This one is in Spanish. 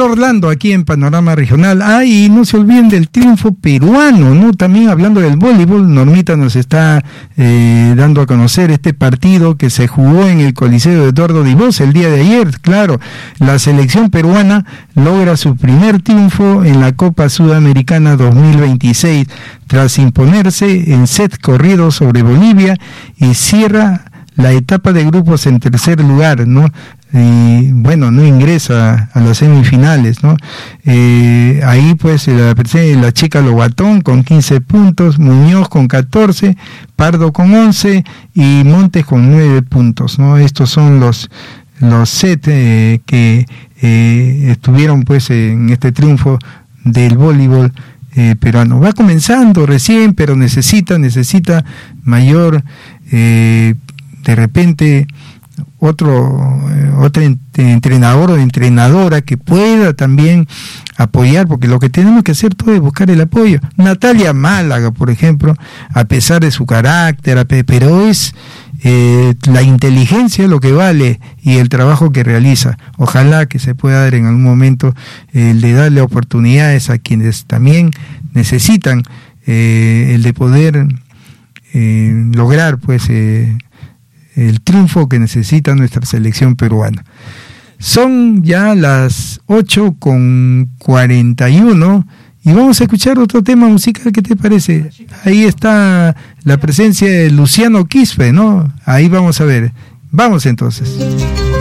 Orlando, aquí en Panorama Regional. Y no se olviden del triunfo peruano, ¿no? También hablando del voleibol, Normita nos está dando a conocer este partido que se jugó en el Coliseo de Eduardo Dibós el día de ayer. Claro, la selección peruana logra su primer triunfo en la Copa Sudamericana 2026, tras imponerse en set corrido sobre Bolivia, y cierra la etapa de grupos en tercer lugar, ¿no? Y bueno, no ingresa a las semifinales, ¿no? Ahí pues la chica Lobatón con 15 puntos, Muñoz con 14, Pardo con 11 y Montes con 9 puntos, ¿no? Estos son los sets que estuvieron pues en este triunfo del voleibol peruano. Va comenzando recién, pero necesita mayor, de repente, otro entrenador o entrenadora que pueda también apoyar, porque lo que tenemos que hacer todo es buscar el apoyo. Natalia Málaga, por ejemplo, a pesar de su carácter, pero es la inteligencia lo que vale y el trabajo que realiza. Ojalá que se pueda dar en algún momento el de darle oportunidades a quienes también necesitan el de poder lograr pues el triunfo que necesita nuestra selección peruana. Son ya las 8:41 y vamos a escuchar otro tema musical. ¿Qué te parece? Ahí está la presencia de Luciano Quispe, ¿no? Ahí vamos a ver. Vamos entonces.